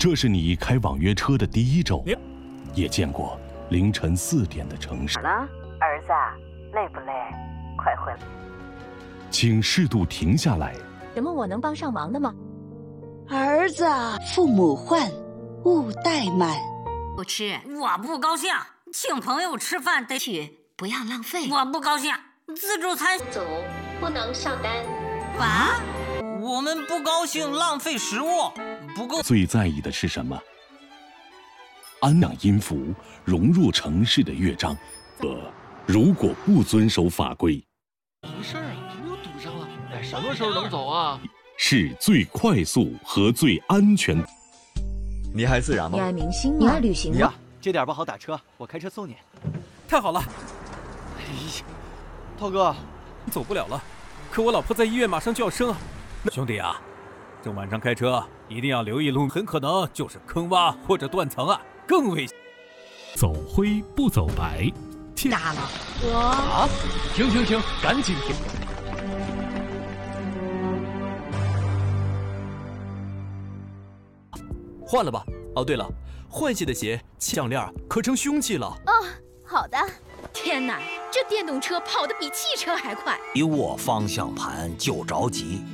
这是你开网约车的第一周，也见过凌晨4点的城市。 好了，儿子，累不累？快回来。 请适度停下来。 什么我能帮上忙的吗？ 儿子，父母唤，勿怠慢。 不吃， 我不高兴。请朋友吃饭得去，不要浪费。 我不高兴。自助餐组不能上单。 啊？ 我们不高兴浪费食物，不够。 最在意的是什么？安养音符，融入城市的乐章。如果不遵守法规， 怎么回事啊？怎么又堵上了？哎，什么时候能走啊？ 是最快速和最安全。 你还自然吗？ 你爱明星吗？你爱旅行吗？ 你呀，这点不好打车，我开车送你。 太好了！ 哎呀，涛哥， 走不了了，可我老婆在医院马上就要生啊。兄弟啊，这晚上开车一定要留意路，很可能就是坑洼或者断层啊，更危险。 走灰不走白， 炸了！ 啊！停，赶紧停！ 换了吧。哦，对了，换鞋的鞋、项链可成凶器了。 哦，好的。天哪，这电动车跑得比汽车还快！ 一握方向盘就着急。